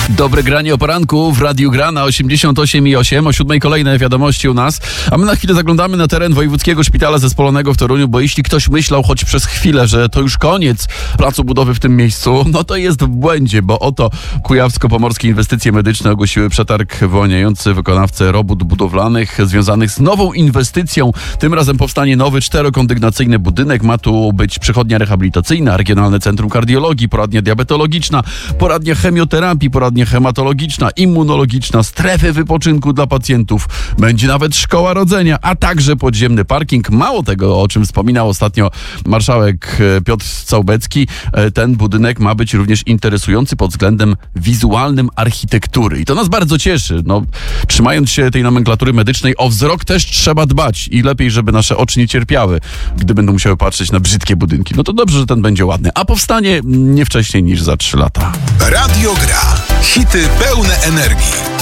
Dobre granie o poranku w Radiu Gra na 88,8. O 7 kolejne wiadomości u nas. A my na chwilę zaglądamy na teren Wojewódzkiego Szpitala Zespolonego w Toruniu, bo jeśli ktoś myślał choć przez chwilę, że to już koniec placu budowy w tym miejscu, no to jest w błędzie, bo oto Kujawsko-Pomorskie Inwestycje Medyczne ogłosiły przetarg wyłaniający wykonawcę robót budowlanych związanych z nową inwestycją. Tym razem powstanie nowy 4-kondygnacyjny budynek. Ma tu być przychodnia rehabilitacyjna, Regionalne Centrum Kardiologii, poradnia diabetologiczna, poradnia chemioterapii, poradnia hematologiczna, immunologiczna, strefy wypoczynku dla pacjentów. Będzie nawet szkoła rodzenia, a także podziemny parking. Mało tego, o czym wspominał ostatnio marszałek Piotr Całbecki, ten budynek ma być również interesujący pod względem wizualnym architektury. I to nas bardzo cieszy. No, trzymając się tej nomenklatury medycznej, o wzrok też trzeba dbać i lepiej, żeby nasze oczy nie cierpiały, gdy będą musiały patrzeć na brzydkie budynki. No to dobrze, że ten będzie ładny. A powstanie nie wcześniej niż za 3 lata. Radio Gra. Hity pełne energii.